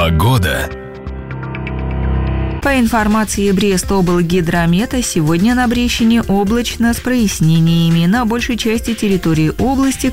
Погода. По информации Брестоблгидромета, сегодня на Брещине облачно с прояснениями. На большей части территории области